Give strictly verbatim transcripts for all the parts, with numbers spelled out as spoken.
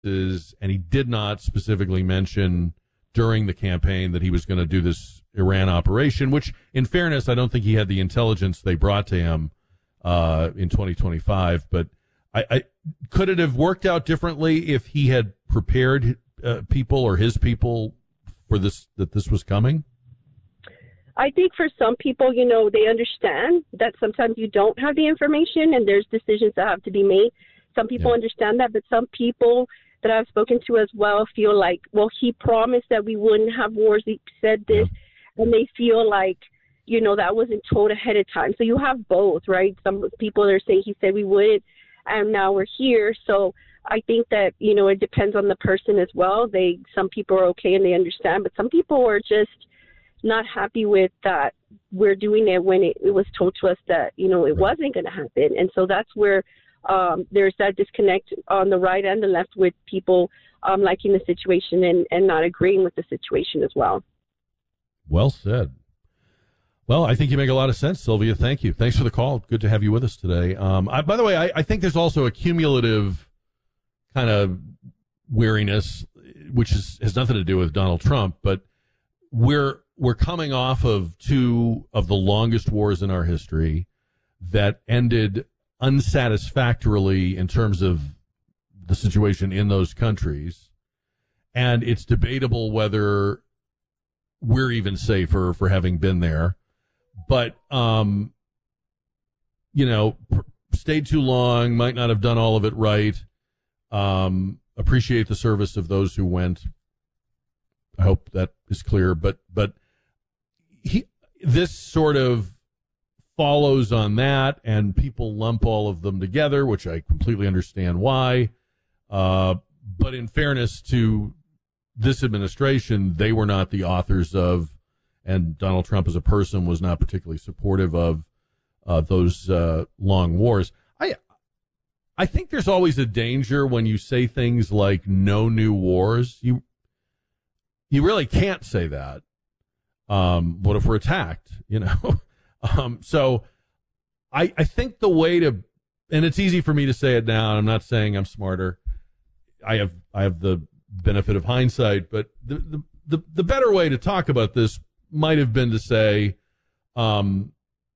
and he did not specifically mention during the campaign that he was going to do this Iran operation, which, in fairness, I don't think he had the intelligence they brought to him uh, in twenty twenty-five. But I, I, could it have worked out differently if he had prepared uh, people or his people for this, that this was coming? I think for some people, you know, they understand that sometimes you don't have the information and there's decisions that have to be made. Some people yeah. understand that, but some people that I've spoken to as well feel like, well, he promised that we wouldn't have wars. He said this, yeah. and they feel like, you know, that wasn't told ahead of time. So you have both, right? Some people are saying he said we would, and now we're here. So I think that, you know, it depends on the person as well. They, some people are okay and they understand, but some people are just not happy with that we're doing it when it, it was told to us that, you know, it right. wasn't going to happen. And so that's where um, there's that disconnect on the right and the left with people um, liking the situation and, and not agreeing with the situation as well. Well said. Well, I think you make a lot of sense, Sylvia. Thank you. Thanks for the call. Good to have you with us today. Um, I, by the way, I, I think there's also a cumulative kind of weariness, which is, has nothing to do with Donald Trump, but we're we're coming off of two of the longest wars in our history that ended unsatisfactorily in terms of the situation in those countries. And it's debatable whether we're even safer for having been there. But, um, you know, stayed too long, might not have done all of it right. Um, appreciate the service of those who went. I hope that is clear. But, but he, this sort of follows on that, and people lump all of them together, which I completely understand why. Uh, but in fairness to this administration, they were not the authors of, and Donald Trump as a person was not particularly supportive of uh, those uh, long wars. I I think there's always a danger when you say things like no new wars. You you really can't say that. Um, what if we're attacked? You know. um, so I I think the way to, and it's easy for me to say it now. And I'm not saying I'm smarter. I have I have the benefit of hindsight, but the the the, the better way to talk about this might have been to say, um,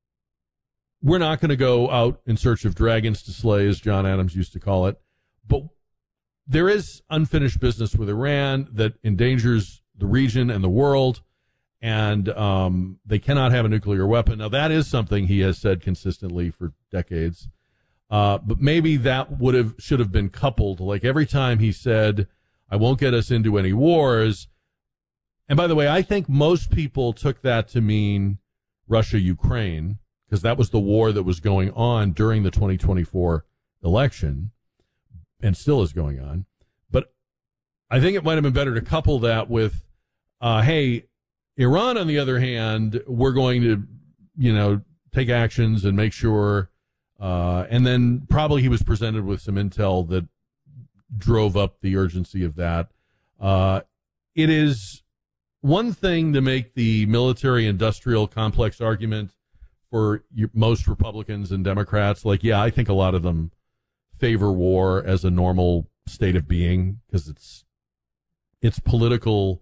we're not going to go out in search of dragons to slay, as John Adams used to call it, but there is unfinished business with Iran that endangers the region and the world, and um, they cannot have a nuclear weapon. Now, that is something he has said consistently for decades, uh, but maybe that would have should have been coupled. Like every time he said, I won't get us into any wars. And by the way, I think most people took that to mean Russia-Ukraine, because that was the war that was going on during the twenty twenty-four election and still is going on. But I think it might have been better to couple that with, uh, hey, Iran, on the other hand, we're going to, you know, take actions and make sure. Uh, and then probably he was presented with some intel that drove up the urgency of that. Uh, it is one thing to make the military-industrial complex argument for you, most Republicans and Democrats. Like, yeah, I think a lot of them favor war as a normal state of being because it's it's political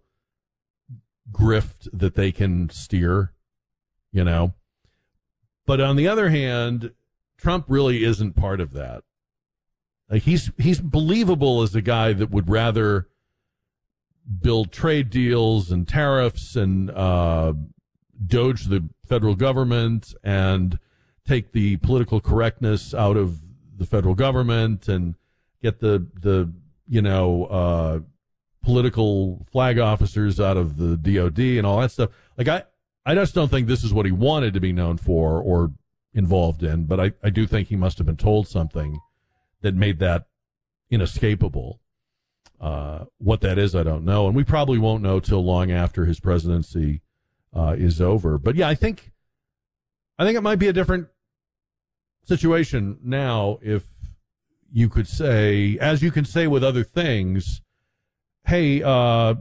grift that they can steer, you know. But on the other hand, Trump really isn't part of that. Like he's he's believable as a guy that would rather build trade deals and tariffs and uh, doge the federal government and take the political correctness out of the federal government and get the the you know uh, political flag officers out of the D O D and all that stuff. Like I, I just don't think this is what he wanted to be known for or involved in. But I, I do think he must have been told something that made that inescapable. Uh, what that is, I don't know. And we probably won't know till long after his presidency uh, is over. But yeah, I think I think it might be a different situation now if you could say, as you can say with other things, hey, uh,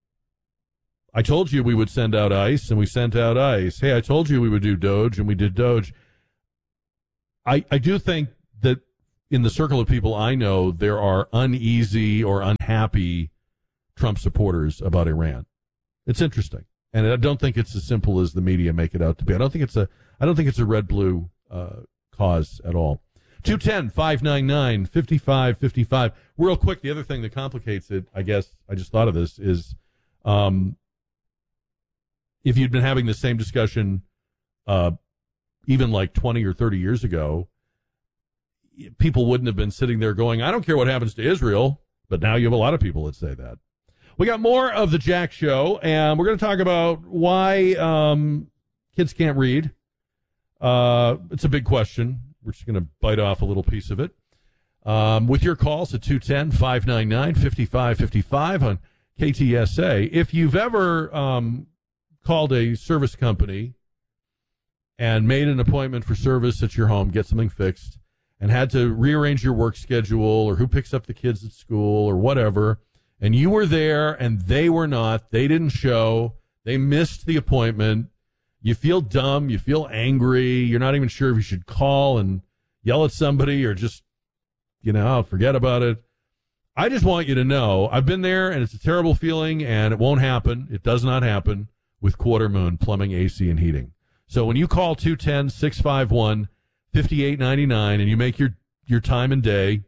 I told you we would send out ICE, and we sent out ICE. Hey, I told you we would do Doge, and we did Doge. I, I do think that in the circle of people I know, there are uneasy or unhappy Trump supporters about Iran. It's interesting, and I don't think it's as simple as the media make it out to be. I don't think it's a I don't think it's a red-blue uh, cause at all. two one zero, five nine nine, five five five five. Real quick, the other thing that complicates it, I guess, I just thought of this, is um, if you'd been having the same discussion uh, even like twenty or thirty years ago, people wouldn't have been sitting there going, I don't care what happens to Israel, but now you have a lot of people that say that. We got more of the Jack Show, and we're going to talk about why um, kids can't read. Uh, it's a big question. We're just going to bite off a little piece of it. Um, with your calls at two one zero, five nine nine, five five five five on K T S A. If you've ever um, called a service company and made an appointment for service at your home, get something fixed, and had to rearrange your work schedule or who picks up the kids at school or whatever, and you were there and they were not, they didn't show, they missed the appointment, you feel dumb, you feel angry, you're not even sure if you should call and yell at somebody or just, you know, forget about it. I just want you to know, I've been there and it's a terrible feeling and it won't happen. It does not happen with Quarter Moon Plumbing, A C, and Heating. So when you call two one zero, six five one, five eight nine nine and you make your, your time and day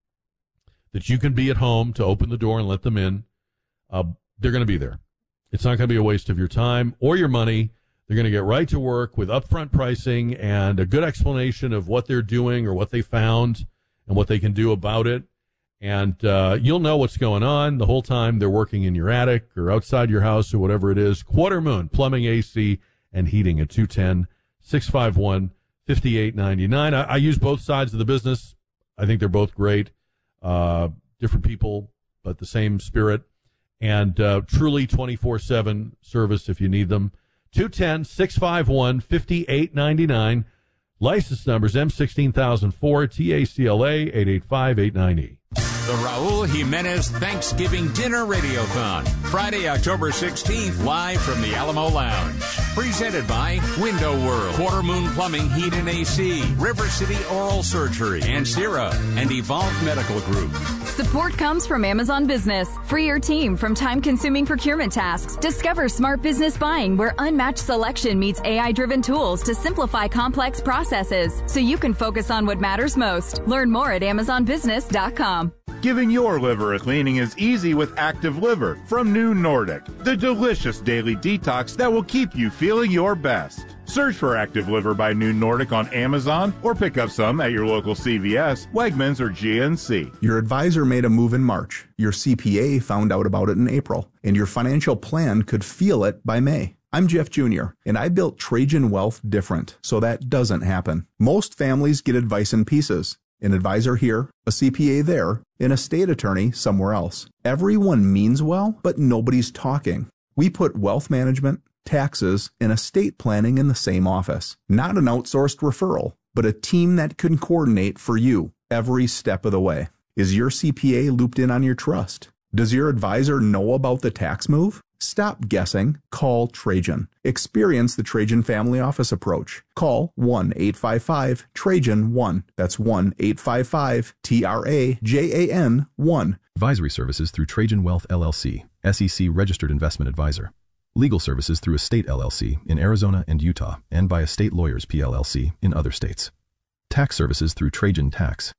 that you can be at home to open the door and let them in, uh, they're going to be there. It's not going to be a waste of your time or your money. They're going to get right to work with upfront pricing and a good explanation of what they're doing or what they found and what they can do about it. And uh, you'll know what's going on the whole time they're working in your attic or outside your house or whatever it is. Quarter Moon Plumbing, A C, and Heating at two one zero, six five one, five eight nine nine. I, I use both sides of the business. I think they're both great. Uh, different people, but the same spirit. And uh, truly twenty-four seven service if you need them. two one zero, six five one, five eight nine nine. License numbers M one six zero zero four, T A C L A eight eight five eight nine E. The Raul Jimenez Thanksgiving Dinner Radiothon, Friday, October sixteenth, live from the Alamo Lounge. Presented by Window World, Quarter Moon Plumbing, Heat and A C, River City Oral Surgery, Ancira, and Evolve Medical Group. Support comes from Amazon Business. Free your team from time-consuming procurement tasks. Discover smart business buying where unmatched selection meets A I-driven tools to simplify complex processes so you can focus on what matters most. Learn more at amazon business dot com. Giving your liver a cleaning is easy with Active Liver from New Nordic, the delicious daily detox that will keep you feeling your best. Search for Active Liver by New Nordic on Amazon or pick up some at your local C V S, Wegmans, or G N C. Your advisor made a move in March, your C P A found out about it in April, and your financial plan could feel it by May. I'm Jeff Junior, and I built Trajan Wealth different, so that doesn't happen. Most families get advice in pieces. An advisor here, a C P A there, an estate attorney somewhere else. Everyone means well, but nobody's talking. We put wealth management, taxes, and estate planning in the same office. Not an outsourced referral, but a team that can coordinate for you every step of the way. Is your C P A looped in on your trust? Does your advisor know about the tax move? Stop guessing. Call Trajan. Experience the Trajan Family Office approach. Call one eight five five Trajan one. That's one eight five five T R A J A N one. Advisory services through Trajan Wealth L L C, S E C Registered Investment Advisor. Legal services through Estate L L C in Arizona and Utah, and by Estate Lawyers P L L C in other states. Tax services through Trajan Tax.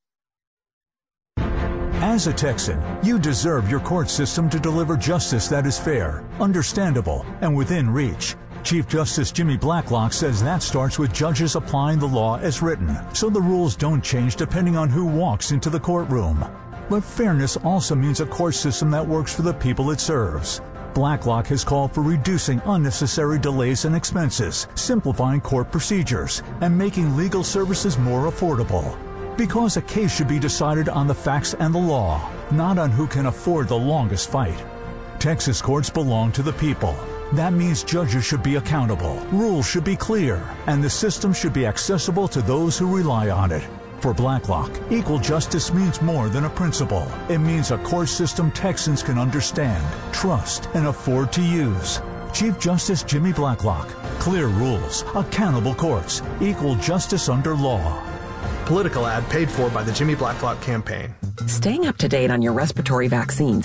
As a Texan, you deserve your court system to deliver justice that is fair, understandable, and within reach. Chief Justice Jimmy Blacklock says that starts with judges applying the law as written, so the rules don't change depending on who walks into the courtroom. But fairness also means a court system that works for the people it serves. Blacklock has called for reducing unnecessary delays and expenses, simplifying court procedures, and making legal services more affordable. Because a case should be decided on the facts and the law, not on who can afford the longest fight. Texas courts belong to the people. That means judges should be accountable, rules should be clear, and the system should be accessible to those who rely on it. For Blacklock, equal justice means more than a principle. It means a court system Texans can understand, trust, and afford to use. Chief Justice Jimmy Blacklock. Clear rules, accountable courts, equal justice under law. political ad paid for by the Jimmy Blacklock campaign. Staying up to date on your respiratory vaccines